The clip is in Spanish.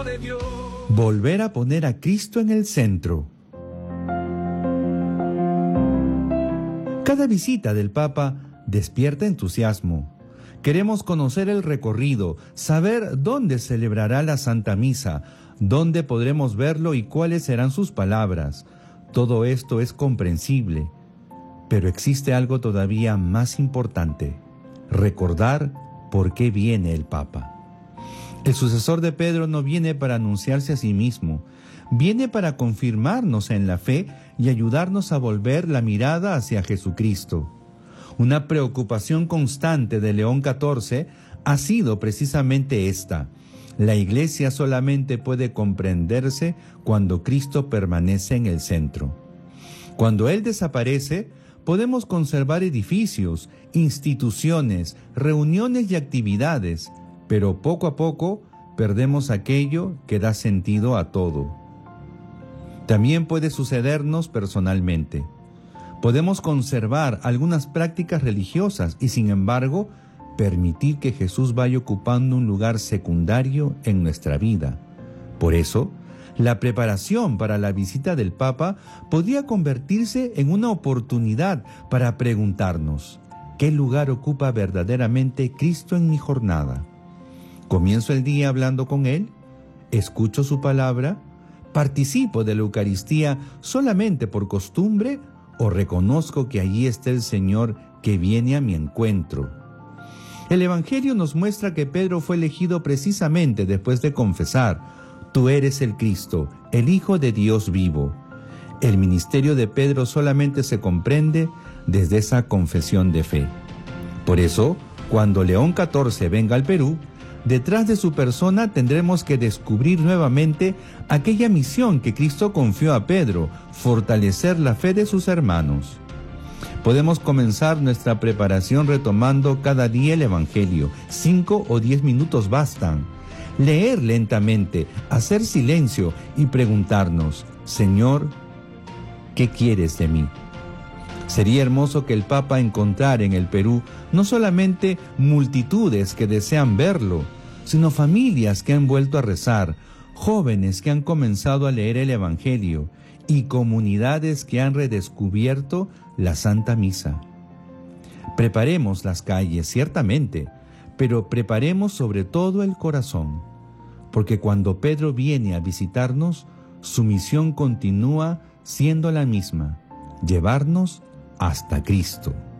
Hijo de Dios. Volver a poner a Cristo en el centro. Cada visita del Papa despierta entusiasmo. Queremos conocer el recorrido, saber dónde celebrará la Santa Misa, dónde podremos verlo y cuáles serán sus palabras. Todo esto es comprensible, pero existe algo todavía más importante: recordar por qué viene el Papa. El sucesor de Pedro no viene para anunciarse a sí mismo, viene para confirmarnos en la fe y ayudarnos a volver la mirada hacia Jesucristo. Una preocupación constante de León XIV ha sido precisamente esta: la Iglesia solamente puede comprenderse cuando Cristo permanece en el centro. Cuando Él desaparece, podemos conservar edificios, instituciones, reuniones y actividades, pero poco a poco perdemos aquello que da sentido a todo. También puede sucedernos personalmente. Podemos conservar algunas prácticas religiosas y, sin embargo, permitir que Jesús vaya ocupando un lugar secundario en nuestra vida. Por eso, la preparación para la visita del Papa podría convertirse en una oportunidad para preguntarnos: ¿qué lugar ocupa verdaderamente Cristo en mi jornada? ¿Comienzo el día hablando con Él? ¿Escucho su palabra? ¿Participo de la Eucaristía solamente por costumbre o reconozco que allí está el Señor que viene a mi encuentro? El Evangelio nos muestra que Pedro fue elegido precisamente después de confesar: tú eres el Cristo, el Hijo de Dios vivo. El ministerio de Pedro solamente se comprende desde esa confesión de fe. Por eso, cuando León XIV venga al Perú, detrás de su persona tendremos que descubrir nuevamente aquella misión que Cristo confió a Pedro: fortalecer la fe de sus hermanos. Podemos comenzar nuestra preparación retomando cada día el Evangelio. 5 o 10 minutos bastan. Leer lentamente, hacer silencio y preguntarnos: Señor, ¿qué quieres de mí? Sería hermoso que el Papa encontrara en el Perú no solamente multitudes que desean verlo, sino familias que han vuelto a rezar, jóvenes que han comenzado a leer el Evangelio y comunidades que han redescubierto la Santa Misa. Preparemos las calles, ciertamente, pero preparemos sobre todo el corazón, porque cuando Pedro viene a visitarnos, su misión continúa siendo la misma: llevarnos hasta Cristo.